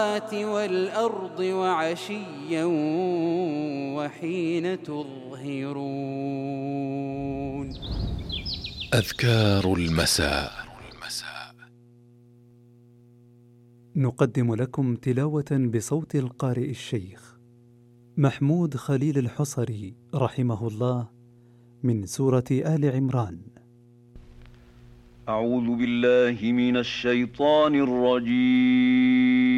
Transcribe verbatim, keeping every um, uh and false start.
والأرض وعشيا وحين تظهرون. أذكار المساء. نقدم لكم تلاوة بصوت القارئ الشيخ محمود خليل الحصري رحمه الله من سورة آل عمران. أعوذ بالله من الشيطان الرجيم.